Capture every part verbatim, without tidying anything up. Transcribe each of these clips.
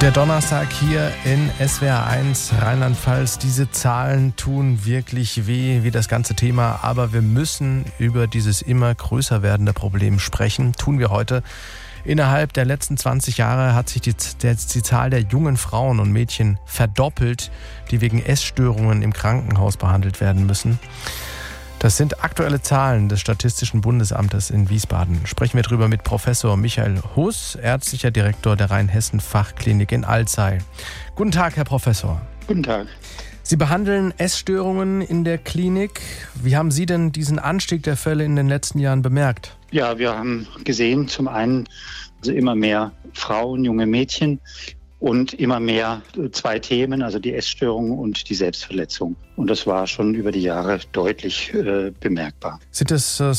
Der Donnerstag hier in S W R eins Rheinland-Pfalz. Diese Zahlen tun wirklich weh, wie das ganze Thema. Aber wir müssen über dieses immer größer werdende Problem sprechen. Tun wir heute. Innerhalb der letzten zwanzig Jahre hat sich die, der, die Zahl der jungen Frauen und Mädchen verdoppelt, die wegen Essstörungen im Krankenhaus behandelt werden müssen. Das sind aktuelle Zahlen des Statistischen Bundesamtes in Wiesbaden. Sprechen wir darüber mit Professor Michael Huss, ärztlicher Direktor der Rheinhessen-Fachklinik in Alzey. Guten Tag, Herr Professor. Guten Tag. Sie behandeln Essstörungen in der Klinik. Wie haben Sie denn diesen Anstieg der Fälle in den letzten Jahren bemerkt? Ja, wir haben gesehen, zum einen also immer mehr Frauen, junge Mädchen und immer mehr zwei Themen, also die Essstörung und die Selbstverletzung. Und das war schon über die Jahre deutlich äh, bemerkbar. Sind es äh,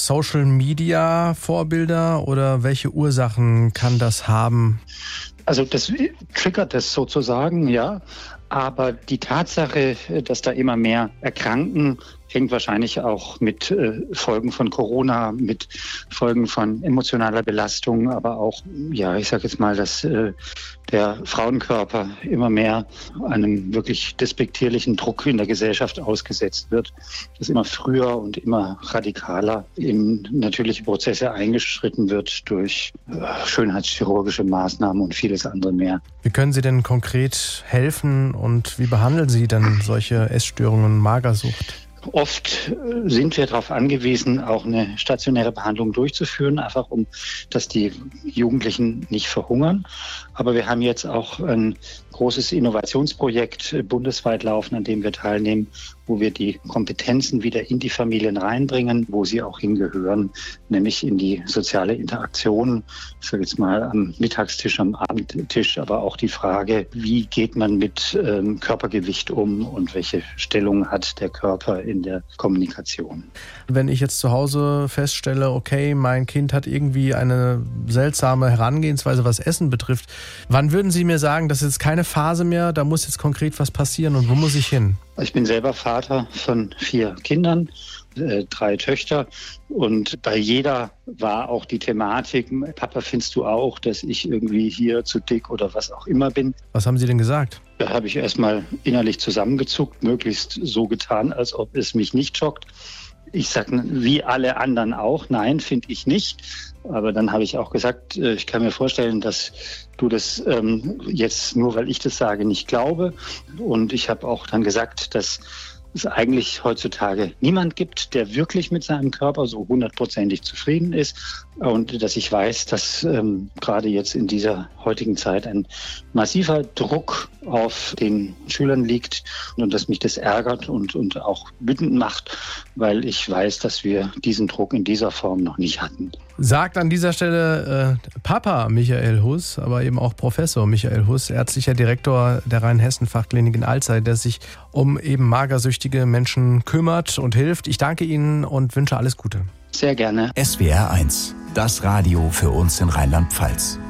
Social-Media-Vorbilder oder welche Ursachen kann das haben? Also das triggert das sozusagen, ja. Aber die Tatsache, dass da immer mehr erkranken, hängt wahrscheinlich auch mit äh, Folgen von Corona, mit Folgen von emotionaler Belastung, aber auch, ja, ich sage jetzt mal, dass äh, der Frauenkörper immer mehr einem wirklich despektierlichen Druck in der Gesellschaft ausgesetzt wird, dass immer früher und immer radikaler in natürliche Prozesse eingeschritten wird durch äh, schönheitschirurgische Maßnahmen und vieles andere mehr. Wie können Sie denn konkret helfen und wie behandeln Sie dann solche Essstörungen, Magersucht? Oft sind wir darauf angewiesen, auch eine stationäre Behandlung durchzuführen, einfach um, dass die Jugendlichen nicht verhungern. Aber wir haben jetzt auch ein großes Innovationsprojekt bundesweit laufen, an dem wir teilnehmen, wo wir die Kompetenzen wieder in die Familien reinbringen, wo sie auch hingehören, nämlich in die soziale Interaktion. Ich sage jetzt mal am Mittagstisch, am Abendtisch, aber auch die Frage, wie geht man mit ähm, Körpergewicht um und welche Stellung hat der Körper in der Kommunikation. Wenn ich jetzt zu Hause feststelle, okay, mein Kind hat irgendwie eine seltsame Herangehensweise, was Essen betrifft, wann würden Sie mir sagen, das ist jetzt keine Phase mehr, da muss jetzt konkret was passieren und wo muss ich hin? Ich bin selber Vater von vier Kindern, äh, drei Töchter und bei jeder war auch die Thematik, Papa, findest du auch, dass ich irgendwie hier zu dick oder was auch immer bin? Was haben Sie denn gesagt? Da habe ich erstmal innerlich zusammengezuckt, möglichst so getan, als ob es mich nicht schockt. Ich sage, wie alle anderen auch, nein, finde ich nicht. Aber dann habe ich auch gesagt, ich kann mir vorstellen, dass du das ähm, jetzt nur, weil ich das sage, nicht glaube. Und ich habe auch dann gesagt, dass es eigentlich heutzutage niemand gibt, der wirklich mit seinem Körper so hundertprozentig zufrieden ist. Und dass ich weiß, dass ähm, gerade jetzt in dieser heutigen Zeit ein massiver Druck auf den Schülern liegt und dass mich das ärgert und, und auch wütend macht, weil ich weiß, dass wir diesen Druck in dieser Form noch nicht hatten. Sagt an dieser Stelle äh, Papa Michael Huss, aber eben auch Professor Michael Huss, ärztlicher Direktor der Rheinhessen-Fachklinik in Alzey, der sich um eben magersüchtige Menschen kümmert und hilft. Ich danke Ihnen und wünsche alles Gute. Sehr gerne. S W R eins, das Radio für uns in Rheinland-Pfalz.